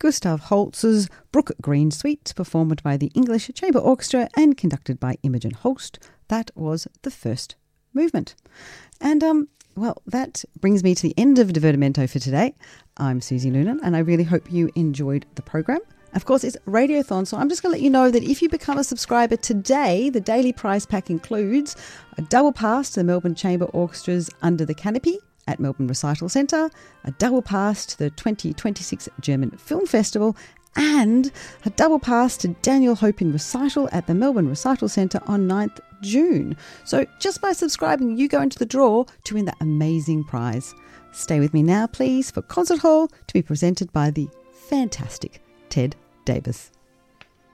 Gustav Holst's Brook Green Suite, performed by the English Chamber Orchestra and conducted by Imogen Holst. That was the first movement. And, well, that brings me to the end of Divertimento for today. I'm Susie Noonan, and I really hope you enjoyed the program. Of course, it's Radiothon, so I'm just going to let you know that if you become a subscriber today, the daily prize pack includes a double pass to the Melbourne Chamber Orchestra's Under the Canopy at Melbourne Recital Centre, a double pass to the 2026 German Film Festival, and a double pass to Daniel Hopin Recital at the Melbourne Recital Centre on 9th June. So just by subscribing, you go into the draw to win that amazing prize. Stay with me now, please, for Concert Hall to be presented by the fantastic Ted Davis.